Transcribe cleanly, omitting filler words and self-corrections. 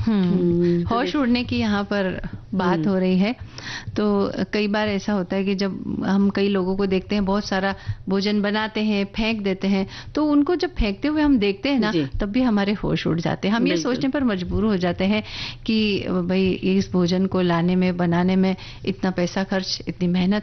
तो होश उड़ने की यहाँ पर बात हो रही है। तो कई बार ऐसा होता है कि जब हम कई लोगों को देखते हैं बहुत सारा भोजन बनाते हैं, फेंक देते हैं, तो उनको जब फेंकते हुए हम देखते हैं ना, जी, तब भी हमारे होश उड़ जाते हैं। हम ये बिल्कुल। सोचने पर मजबूर हो जाते हैं कि भाई इस भोजन को लाने में, बनाने में इतना पैसा खर्च, इतनी मेहनत